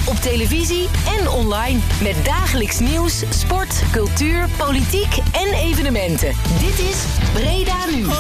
op televisie en online. Met dagelijks nieuws, sport, cultuur, politiek en evenementen. Dit is Breda Nu.